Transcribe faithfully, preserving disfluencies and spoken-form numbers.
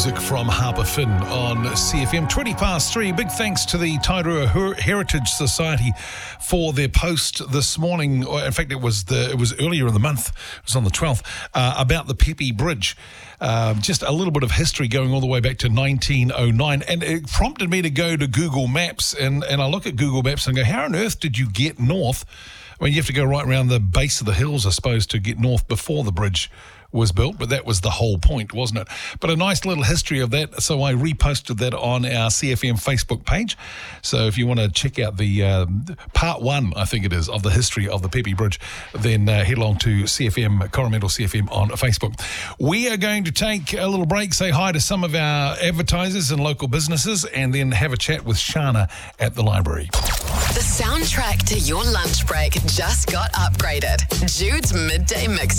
music from Harper Finn on C F M. twenty past three. Big thanks to the Tairua Her- Heritage Society for their post this morning. Or in fact, it was the it was earlier in the month. It was on the twelfth, uh, about the Pepe Bridge. Uh, just a little bit of history going all the way back to nineteen oh nine. And it prompted me to go to Google Maps. And, and I look at Google Maps and go, how on earth did you get north? I mean, you have to go right around the base of the hills, I suppose, to get north before the bridge was built, but that was the whole point, wasn't it? But a nice little history of that, so I reposted that on our C F M Facebook page. So if you want to check out the uh, part one, I think it is, of the history of the Pepe Bridge, then uh, head along to C F M, Coromandel C F M on Facebook. We are going to take a little break, say hi to some of our advertisers and local businesses, and then have a chat with Shana at the library. The soundtrack to your lunch break just got upgraded. Jude's Midday Mix.